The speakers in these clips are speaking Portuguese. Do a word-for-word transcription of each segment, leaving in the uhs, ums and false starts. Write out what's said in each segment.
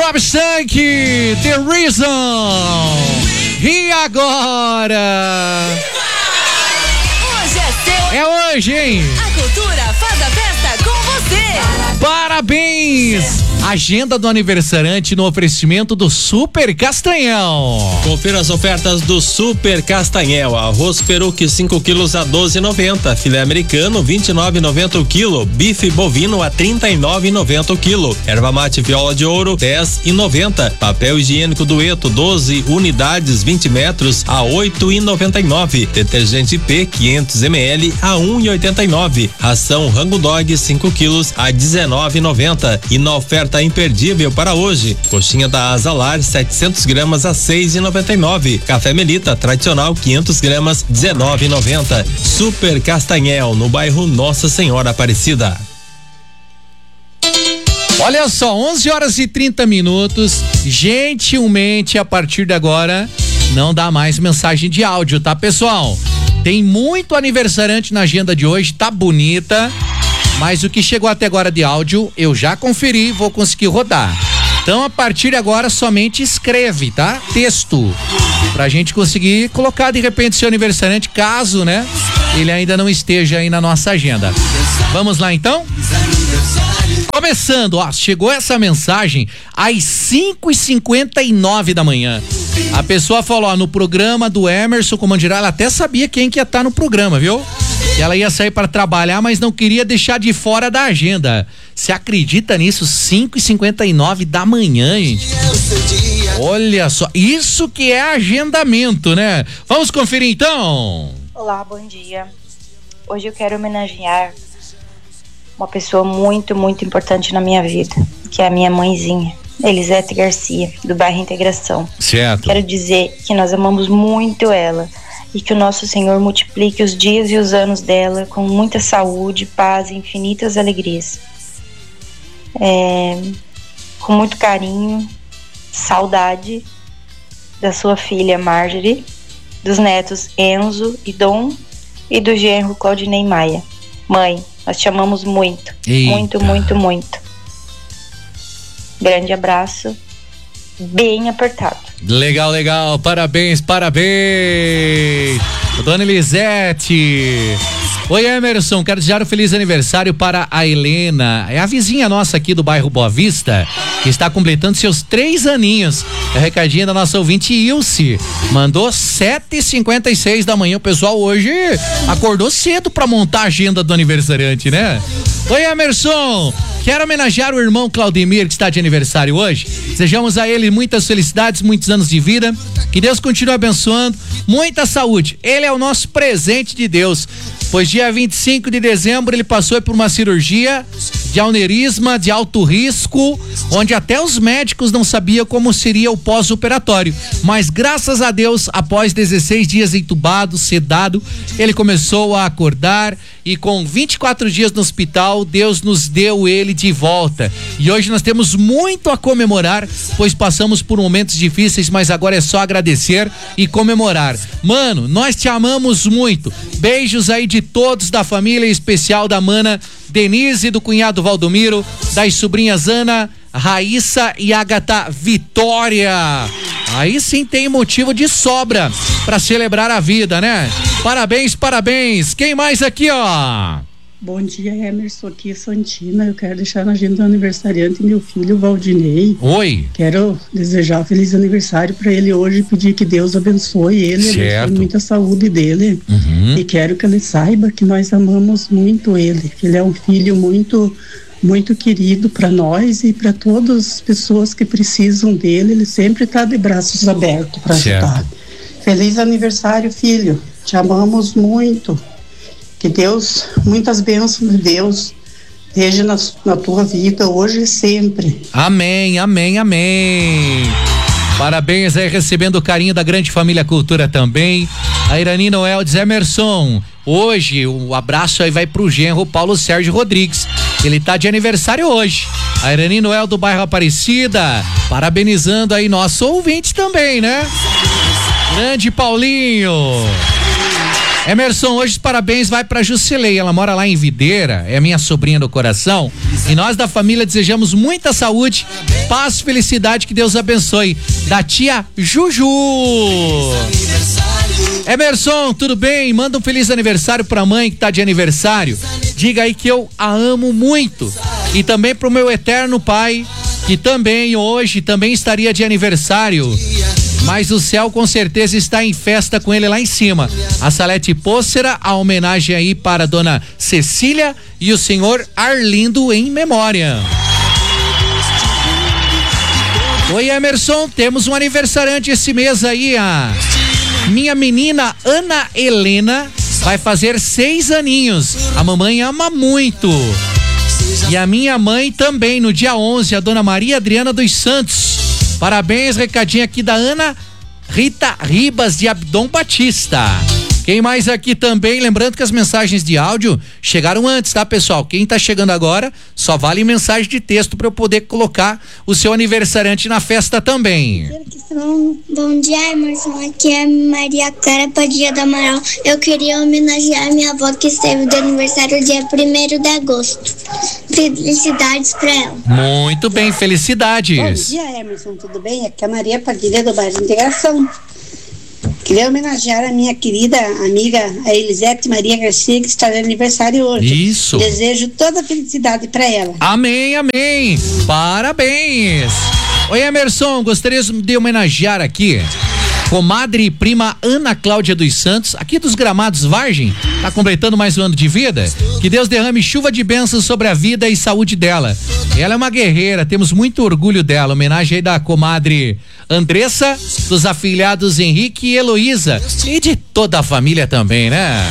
Rob Stank, The Reason. E agora? Hoje é seu. É hoje, hein? A cultura faz a festa com você. Parabéns! Agenda do aniversariante no oferecimento do Super Castanhal. Confira as ofertas do Super Castanhal. Arroz peruque cinco quilos a doze e noventa. Filé americano vinte e nove e noventa o quilo. Bife bovino a trinta e nove e noventa o quilo. Erva mate viola de ouro dez e noventa. Papel higiênico Dueto doze unidades vinte metros a oito e noventa e nove. Detergente P quinhentos mililitros a um e oitenta e nove. Ração Rango Dog cinco quilos a dezenove e noventa. E na oferta imperdível para hoje, coxinha da Azalar setecentos gramas a seis e noventa e nove. Café Melita tradicional quinhentos gramas dezenove e noventa. Super Castanhal no bairro Nossa Senhora Aparecida. Olha só, onze horas e trinta minutos. Gentilmente, a partir de agora, não dá mais mensagem de áudio, tá, pessoal? Tem muito aniversariante na agenda de hoje, tá bonita. Mas o que chegou até agora de áudio, eu já conferi, vou conseguir rodar. Então, a partir de agora, somente escreve, tá? Texto. Pra gente conseguir colocar, de repente, seu aniversariante, caso, né? Ele ainda não esteja aí na nossa agenda. Vamos lá, então? Começando, ó, chegou essa mensagem às cinco e cinquenta e nove da manhã. A pessoa falou, ó, no programa do Emerson Comandirá, ela até sabia quem que ia estar no programa, viu? Que ela ia sair para trabalhar, mas não queria deixar de fora da agenda. Você acredita nisso? cinco e cinquenta e nove da manhã, gente. Olha só, isso que é agendamento, né? Vamos conferir então. Olá, bom dia. Hoje eu quero homenagear uma pessoa muito, muito importante na minha vida, que é a minha mãezinha, Elisete Garcia, do bairro Integração. Certo. Quero dizer que nós amamos muito ela e que o nosso Senhor multiplique os dias e os anos dela com muita saúde, paz e infinitas alegrias. É, com muito carinho, saudade da sua filha Marjorie, dos netos Enzo e Dom e do genro Claudinei Maia. Mãe, nós te amamos muito, Eita. muito, muito, muito. Grande abraço, bem apertado. Legal, legal, parabéns, parabéns, Dona Elisete. Oi, Emerson, quero desejar um feliz aniversário para a Helena, é a vizinha nossa aqui do bairro Boa Vista, que está completando seus três aninhos. É o recadinho da nossa ouvinte Ilse, mandou sete e cinquenta e seis da manhã. O pessoal hoje acordou cedo para montar a agenda do aniversariante, né? Oi, Emerson, quero homenagear o irmão Claudemir, que está de aniversário hoje. Desejamos a ele muitas felicidades, muitos anos de vida, que Deus continue abençoando, muita saúde. Ele é o nosso presente de Deus, pois dia vinte e cinco de dezembro ele passou por uma cirurgia de aneurisma de alto risco, onde até os médicos não sabiam como seria o pós-operatório, mas graças a Deus, após dezesseis dias entubado, sedado, ele começou a acordar e com vinte e quatro dias no hospital, Deus nos deu ele de volta. E hoje nós temos muito a comemorar, pois passamos por momentos difíceis, mas agora é só agradecer e comemorar. Mano, nós te amamos muito. Beijos aí de todos da família, em especial da mana Denise, do cunhado Valdomiro, das sobrinhas Ana, Raíssa e Agatha Vitória. Aí sim tem motivo de sobra para celebrar a vida, né? Parabéns, parabéns. Quem mais aqui, ó? Bom dia, Emerson, aqui é Santina. Eu quero deixar na agenda do aniversariante meu filho Valdinei. Oi. Quero desejar feliz aniversário para ele hoje, pedir que Deus abençoe ele, abençoe muita saúde dele. Uhum. E quero que ele saiba que nós amamos muito ele, que ele é um filho muito, muito querido para nós e para todas as pessoas que precisam dele. Ele sempre está de braços abertos para ajudar. Feliz aniversário, filho. Te amamos muito. Que Deus, muitas bênçãos de Deus esteja na, na tua vida hoje e sempre. Amém, amém, amém. Parabéns aí, recebendo o carinho da grande família Cultura também. A Irani Noel diz, Emerson, hoje o abraço aí vai pro genro Paulo Sérgio Rodrigues. Ele tá de aniversário hoje. A Irani Noel do bairro Aparecida, parabenizando aí nosso ouvinte também, né? Grande Paulinho. Emerson, hoje os parabéns vai pra Jusilei, ela mora lá em Videira, é minha sobrinha do coração, e nós da família desejamos muita saúde, paz, felicidade, que Deus abençoe, da tia Juju. Emerson, tudo bem? Manda um feliz aniversário pra mãe que tá de aniversário, diga aí que eu a amo muito, e também pro meu eterno pai, que também hoje também estaria de aniversário, mas o céu com certeza está em festa com ele lá em cima. A Salete Pócera, a homenagem aí para a dona Cecília e o senhor Arlindo em memória. Oi, Emerson, temos um aniversariante esse mês aí, a minha menina Ana Helena vai fazer seis aninhos. A mamãe ama muito. E a minha mãe também, no dia onze, a dona Maria Adriana dos Santos. Parabéns, recadinho aqui da Ana Rita Ribas de Abdom Batista. Quem mais aqui também? Lembrando que as mensagens de áudio chegaram antes, tá, pessoal? Quem tá chegando agora, só vale mensagem de texto para eu poder colocar o seu aniversariante na festa também. Bom dia, Emerson. Aqui é Maria Clara Padilha do Amaral. Eu queria homenagear a minha avó que esteve de aniversário dia primeiro de agosto. Felicidades pra ela. Muito bem, felicidades. Bom dia, Emerson. Tudo bem? Aqui é a Maria Padilha do Bairro de Integração. Queria homenagear a minha querida amiga, a Elisete Maria Garcia, que está de aniversário hoje. Isso. Desejo toda a felicidade para ela. Amém, amém. Parabéns. Oi, Emerson, gostaria de homenagear aqui comadre e prima Ana Cláudia dos Santos, aqui dos Gramados Vargem, tá completando mais um ano de vida. Que Deus derrame chuva de bênçãos sobre a vida e saúde dela. Ela é uma guerreira, temos muito orgulho dela. Homenagem aí da comadre Andressa, dos afilhados Henrique e Heloísa, e de toda a família também, né?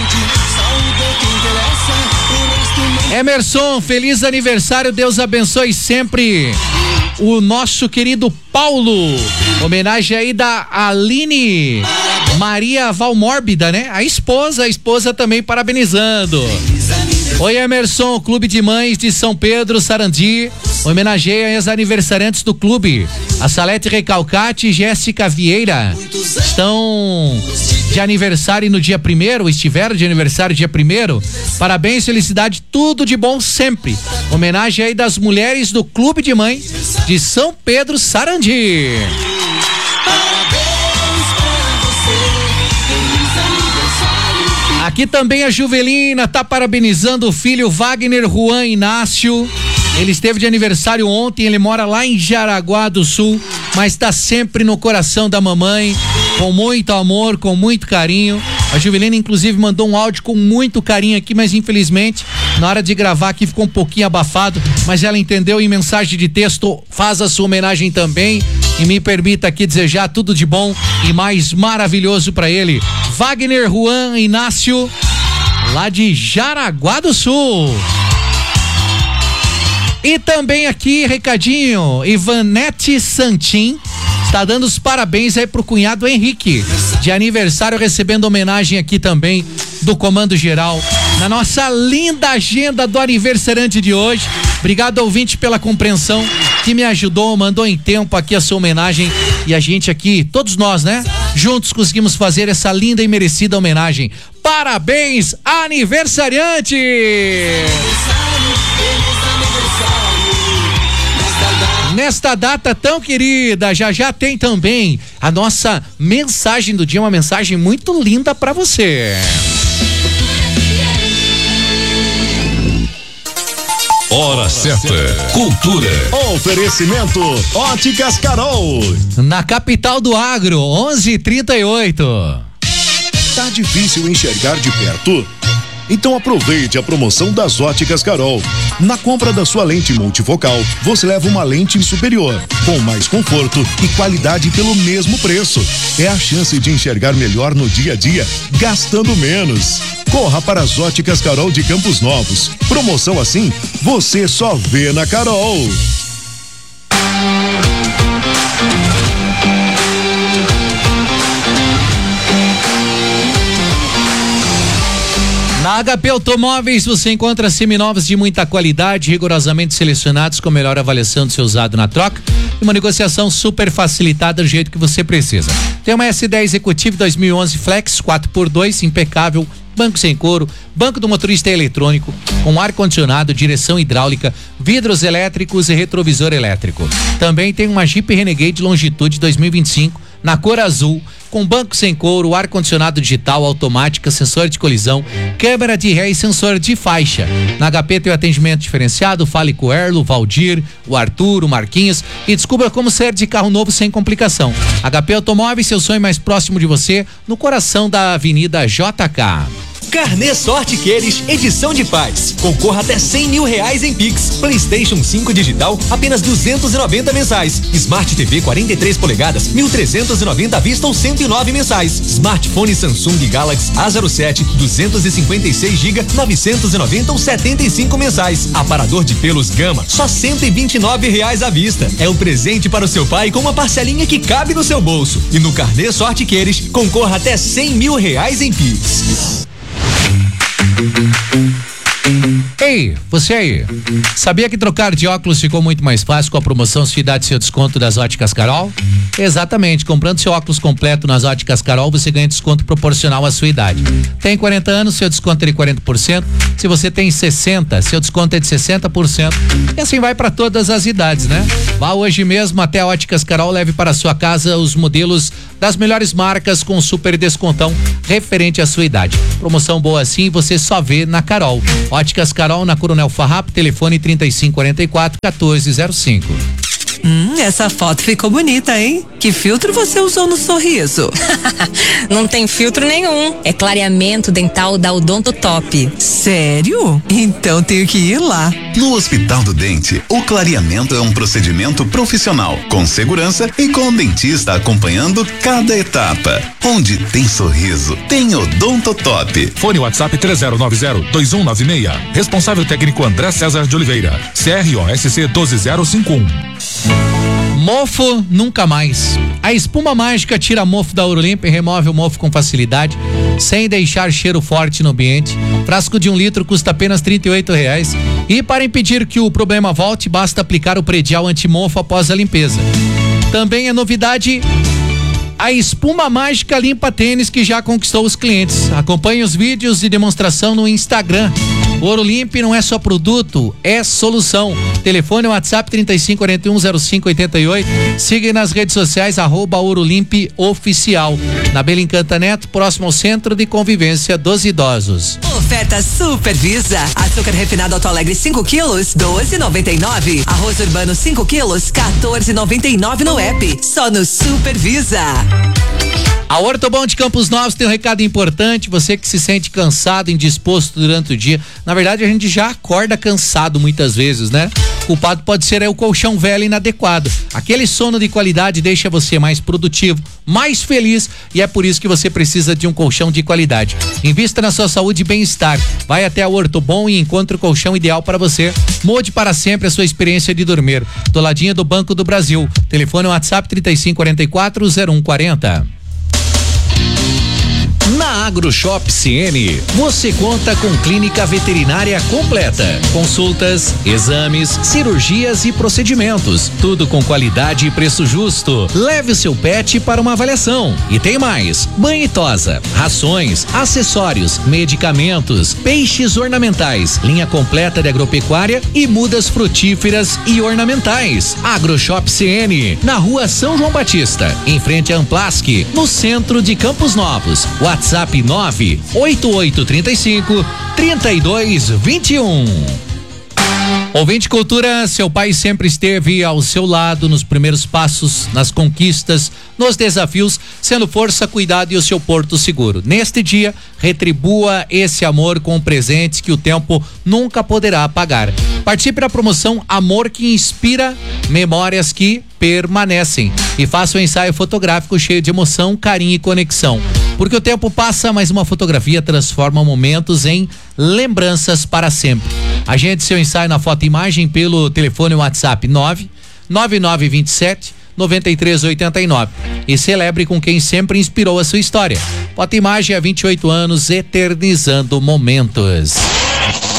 Emerson, feliz aniversário, Deus abençoe sempre o nosso querido Paulo. Homenagem aí da Aline Maria Valmórbida, né? A esposa, a esposa também parabenizando. Oi, Emerson, Clube de Mães de São Pedro, Sarandi, homenageia as aniversariantes do clube. A Salete Recalcate e Jéssica Vieira estão de aniversário no dia primeiro, estiveram de aniversário dia primeiro. Parabéns, felicidade, tudo de bom sempre. Homenagem aí das mulheres do Clube de Mães de São Pedro, Sarandi. Aqui também a Juvelina tá parabenizando o filho Wagner Juan Inácio. Ele esteve de aniversário ontem, ele mora lá em Jaraguá do Sul, mas tá sempre no coração da mamãe, com muito amor, com muito carinho. A Juvelina inclusive mandou um áudio com muito carinho aqui, mas infelizmente na hora de gravar aqui ficou um pouquinho abafado, mas ela entendeu, em mensagem de texto faz a sua homenagem também. E me permita aqui desejar tudo de bom e mais maravilhoso para ele, Wagner Juan Inácio, lá de Jaraguá do Sul. E também aqui, recadinho, Ivanete Santin está dando os parabéns aí pro cunhado Henrique, de aniversário, recebendo homenagem aqui também do Comando Geral, na nossa linda agenda do aniversariante de hoje. Obrigado, ouvinte, pela compreensão, que me ajudou, mandou em tempo aqui a sua homenagem, e a gente aqui, todos nós, né, juntos conseguimos fazer essa linda e merecida homenagem. Parabéns, aniversariante! Nesta data tão querida, já já tem também a nossa mensagem do dia, uma mensagem muito linda para você. Hora certa. Cultura. Oferecimento Óticas Carol. Na capital do agro, onze e trinta e oito. Tá difícil enxergar de perto? Então aproveite a promoção das Óticas Carol. Na compra da sua lente multifocal, você leva uma lente superior, com mais conforto e qualidade pelo mesmo preço. É a chance de enxergar melhor no dia a dia, gastando menos. Corra para as Óticas Carol de Campos Novos. Promoção assim, você só vê na Carol. Na H P Automóveis você encontra seminovos de muita qualidade, rigorosamente selecionados com melhor avaliação do seu usado na troca. e uma negociação super facilitada do jeito que você precisa. Tem uma S dez Executive dois mil e onze Flex quatro por dois, impecável, banco sem couro, banco do motorista eletrônico, com ar-condicionado, direção hidráulica, vidros elétricos e retrovisor elétrico. Também tem uma Jeep Renegade Longitude dois mil e vinte e cinco na cor azul, com banco sem couro, ar-condicionado digital, automática, sensor de colisão, câmera de ré e sensor de faixa. Na H P tem o atendimento diferenciado. Fale com o Erlo, o Valdir, o Arthur, o Marquinhos e descubra como ser de carro novo sem complicação. H P Automóveis, seu sonho mais próximo de você, no coração da Avenida J K. Carnê Sorte Queres, edição de paz. Concorra até cem mil reais em Pix. PlayStation cinco digital, apenas duzentos e noventa mensais. Smart T V quarenta e três polegadas, mil trezentos e noventa à vista ou cento e nove mensais. Smartphone Samsung Galaxy A zero sete, duzentos e cinquenta e seis gigas, novecentos e noventa ou setenta e cinco mensais. Aparador de pelos Gama, só cento e vinte e nove reais à vista. É um presente para o seu pai com uma parcelinha que cabe no seu bolso. E no Carnê Sorte Queres, concorra até cem mil reais em Pix. Ei, você aí, sabia que trocar de óculos ficou muito mais fácil com a promoção Cidade Seu Desconto das Óticas Carol? Exatamente, comprando seu óculos completo nas Óticas Carol, você ganha desconto proporcional à sua idade. Tem quarenta anos, seu desconto é de quarenta por cento. Se você tem sessenta, seu desconto é de sessenta por cento. E assim vai para todas as idades, né? Vá hoje mesmo até a Óticas Carol, leve para sua casa os modelos das melhores marcas com super descontão referente à sua idade. Promoção boa assim, você só vê na Carol. Óticas Carol, na Coronel Farrap, telefone trinta e cinco quarenta e quatro, quatorze zero cinco. Hum, essa foto ficou bonita, hein? Que filtro você usou no sorriso? Não tem filtro nenhum. É clareamento dental da Odonto Top. Sério? Então tenho que ir lá. No Hospital do Dente, o clareamento é um procedimento profissional, com segurança e com o dentista acompanhando cada etapa. Onde tem sorriso, tem Odonto Top. Fone WhatsApp três zero nove zero, dois um nove seis. Responsável técnico André César de Oliveira. C R O S C um dois zero cinco um. Mofo nunca mais. A espuma mágica tira mofo da Ouro-Limpa e remove o mofo com facilidade, sem deixar cheiro forte no ambiente. Frasco de um litro custa apenas trinta e oito reais. E para impedir que o problema volte, basta aplicar o predial antimofo após a limpeza. Também é novidade a espuma mágica limpa tênis, que já conquistou os clientes. Acompanhe os vídeos de demonstração no Instagram. O Ouro-Limp não é só produto, é solução. Telefone e WhatsApp trinta e cinco quarenta e um zero cinco oitenta e oito. Siga nas redes sociais, arroba Ouro-Limp Oficial. Na Bela Encanta Neto, próximo ao Centro de Convivência dos Idosos. Oferta Supervisa. Açúcar refinado Alto Alegre cinco quilos, doze e noventa e nove. Arroz urbano cinco quilos, quatorze e noventa e nove no app. Só no Supervisa. A Ortobon de Campos Novos tem um recado importante. Você que se sente cansado, indisposto durante o dia. Na verdade, a gente já acorda cansado muitas vezes, né? O culpado pode ser é o colchão velho inadequado. Aquele sono de qualidade deixa você mais produtivo, mais feliz, e é por isso que você precisa de um colchão de qualidade. Invista na sua saúde e bem-estar. Vai até a Ortobon e encontre o colchão ideal para você. Mude para sempre a sua experiência de dormir. Do ladinho do Banco do Brasil. Telefone WhatsApp trinta e cinco quarenta e quatro zero um quarenta. Na AgroShop C N, você conta com clínica veterinária completa, consultas, exames, cirurgias e procedimentos, tudo com qualidade e preço justo. Leve o seu pet para uma avaliação. E tem mais: banho e tosa, rações, acessórios, medicamentos, peixes ornamentais, linha completa de agropecuária e mudas frutíferas e ornamentais. AgroShop C N, na rua São João Batista, em frente a Amplasc, no centro de Campos Novos. WhatsApp nove oito oito três cinco, três dois dois um. Ouvinte Cultura, seu pai sempre esteve ao seu lado nos primeiros passos, nas conquistas, nos desafios, sendo força, cuidado e o seu porto seguro. Neste dia, retribua esse amor com presentes que o tempo nunca poderá apagar. Participe da promoção Amor que Inspira, memórias que permanecem, e faça um ensaio fotográfico cheio de emoção, carinho e conexão. Porque o tempo passa, mas uma fotografia transforma momentos em lembranças para sempre. Agende seu ensaio na foto e imagem pelo telefone WhatsApp nove nove nove dois sete nove três oito nove e celebre com quem sempre inspirou a sua história. Foto e imagem há vinte e oito anos, eternizando momentos.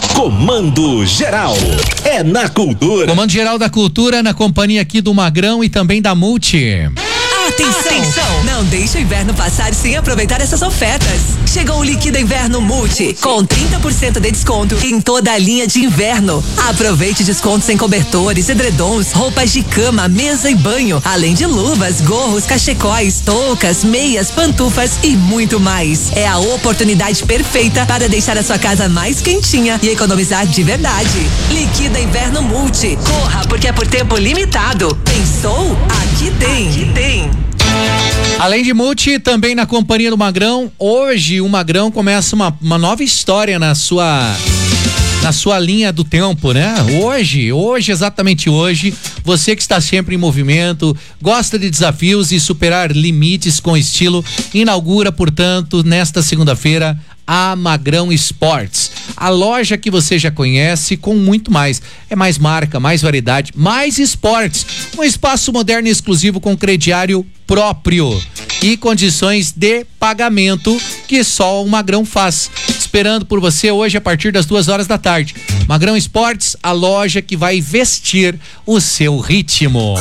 Comando Geral. É na Cultura. Comando Geral da Cultura, na companhia aqui do Magrão e também da Multi. Atenção. Atenção! Não deixe o inverno passar sem aproveitar essas ofertas. Chegou o Liquida Inverno Multi, com trinta por cento de desconto em toda a linha de inverno. Aproveite descontos em cobertores, edredons, roupas de cama, mesa e banho, além de luvas, gorros, cachecóis, toucas, meias, pantufas e muito mais. É a oportunidade perfeita para deixar a sua casa mais quentinha e economizar de verdade. Liquida Inverno Multi. Corra, porque é por tempo limitado. Pensou? Aqui tem. Aqui tem. Além de Multi, também na companhia do Magrão, hoje o Magrão começa uma, uma nova história na sua na sua linha do tempo, né? Hoje, hoje, exatamente hoje, você que está sempre em movimento, gosta de desafios e superar limites com estilo, inaugura, portanto, nesta segunda-feira, a Magrão Esportes. A loja que você já conhece com muito mais. É mais marca, mais variedade, mais esportes. Um espaço moderno e exclusivo com crediário próprio e condições de pagamento que só o Magrão faz. Esperando por você hoje a partir das duas horas da tarde. Magrão Esportes, a loja que vai vestir o seu ritmo.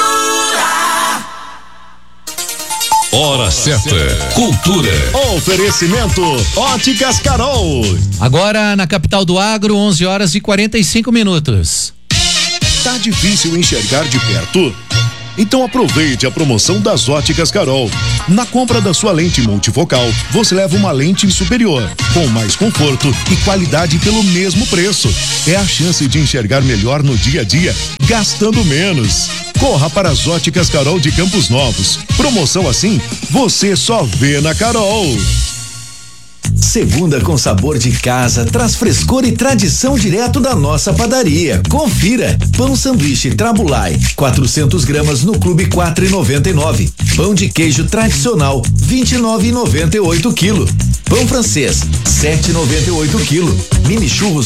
Hora certa. Cultura. Oferecimento Óticas Carol. Agora na capital do agro, onze horas e quarenta e cinco minutos. Tá difícil enxergar de perto? Então aproveite a promoção das Óticas Carol. Na compra da sua lente multifocal, você leva uma lente superior, com mais conforto e qualidade pelo mesmo preço. É a chance de enxergar melhor no dia a dia, gastando menos. Corra para as Óticas Carol de Campos Novos. Promoção assim, você só vê na Carol. Segunda com sabor de casa, traz frescor e tradição direto da nossa padaria. Confira. Pão sanduíche Trabulai, quatrocentos gramas no Clube quatro e noventa e nove. Pão de queijo tradicional, vinte e nove e noventa e oito quilo. Pão francês, sete e noventa e oito quilo. Mini churros